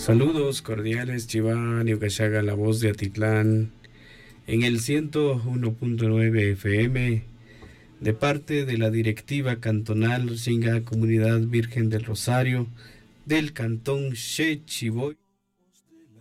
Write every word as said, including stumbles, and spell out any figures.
Saludos cordiales, Chiván y Ucachaga, la voz de Atitlán, en el ciento uno punto nueve F M, de parte de la directiva cantonal Xinga Comunidad Virgen del Rosario del Cantón Xe Chiboy.